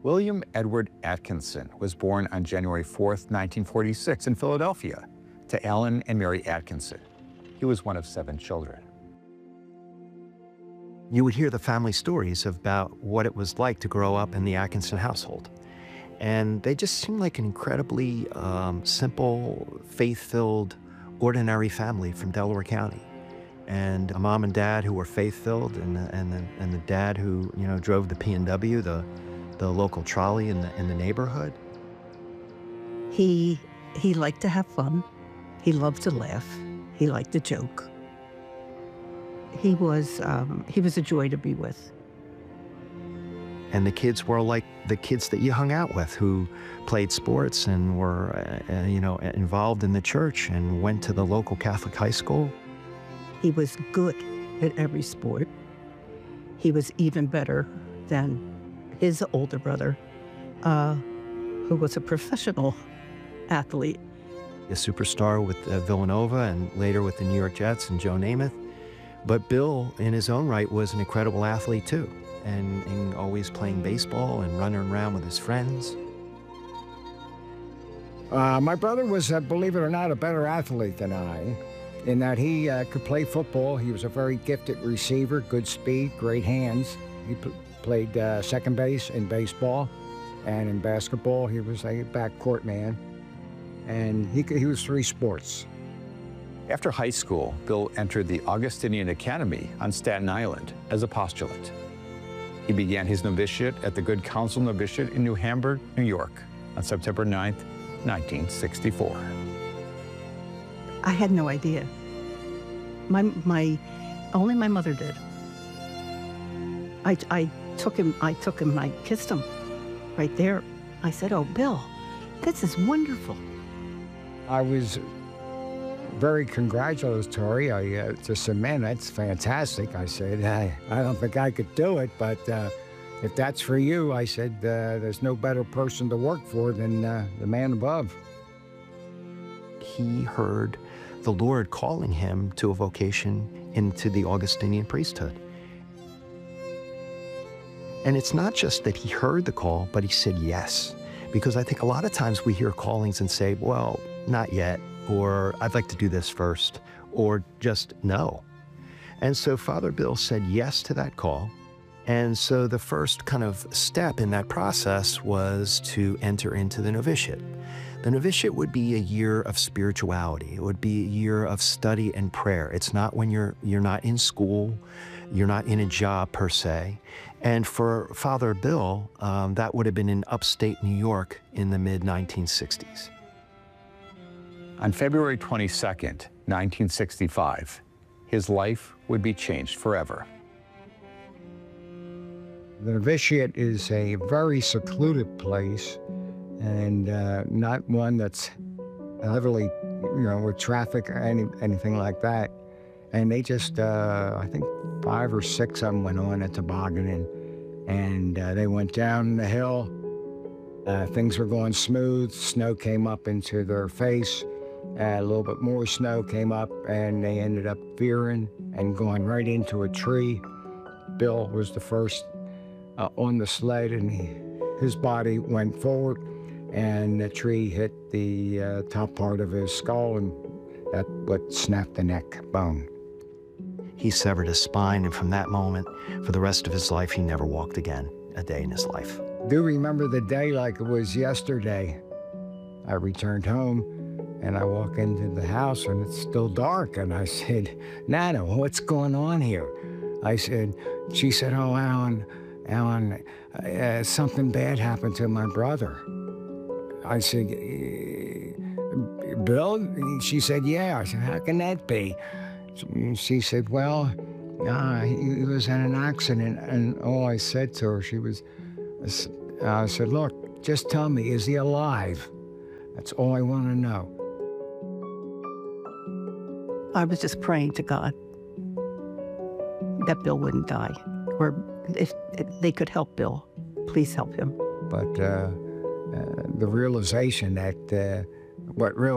William Edward Atkinson was born on January 4th, 1946 in Philadelphia to Alan and Mary Atkinson. He was one of 7 children. You would hear the family stories about what it was like to grow up in the Atkinson household. And they just seemed like an incredibly simple, faith-filled, ordinary family from Delaware County. And a mom and dad who were faith-filled, and the dad who, drove the P&W, the local trolley in the neighborhood. He liked to have fun. He loved to laugh. He liked to joke. He was a joy to be with. And the kids were like the kids that you hung out with, who played sports and were, involved in the church and went to the local Catholic high school. He was good at every sport. He was even better than his older brother, who was a professional athlete. A superstar with Villanova and later with the New York Jets and Joe Namath. But Bill, in his own right, was an incredible athlete too, and always playing baseball and running around with his friends. My brother was, believe it or not, a better athlete than I, in that he could play football. He was a very gifted receiver, good speed, great hands. He played second base in baseball, and in basketball he was a backcourt man, and he was 3 sports. After high school, Bill entered the Augustinian Academy on Staten Island as a postulant. He began his novitiate at the Good Counsel Novitiate in New Hamburg, New York, on September 9th, 1964. I had no idea. Only my mother did. I took him, and I kissed him right there. I said, "Oh, Bill, this is wonderful." I was very congratulatory. I just said, "Man, that's fantastic." I said, I don't think I could do it, but if that's for you, I said, there's no better person to work for than the man above. He heard the Lord calling him to a vocation into the Augustinian priesthood. And it's not just that he heard the call, but he said yes. Because I think a lot of times we hear callings and say, well, not yet, or I'd like to do this first, or just no. And so Father Bill said yes to that call. And so the first kind of step in that process was to enter into the novitiate. The novitiate would be a year of spirituality. It would be a year of study and prayer. It's not when you're not in school, you're not in a job per se. And for Father Bill, that would have been in upstate New York in the mid-1960s. On February 22nd, 1965, his life would be changed forever. The novitiate is a very secluded place, and not one that's heavily, with traffic or anything like that. And they just, I think 5 or 6 of them went on a tobogganing, and they went down the hill. Things were going smooth. Snow came up into their face. A little bit more snow came up, and they ended up veering and going right into a tree. Bill was the first on the sled, and his body went forward, and the tree hit the top part of his skull, and that what snapped the neck bone. He severed his spine, and from that moment, for the rest of his life, he never walked again a day in his life. I do remember the day like it was yesterday. I returned home, and I walk into the house, and it's still dark, and I said, "Nana, what's going on here?" She said, "Oh, Alan, something bad happened to my brother." I said, "Bill?" She said, "Yeah." I said, "How can that be?" She said, "Well, he was in an accident." And all I said to her, I said, "Look, just tell me, is he alive? That's all I want to know." I was just praying to God that Bill wouldn't die, or if they could help Bill, please help him. But the realization that what really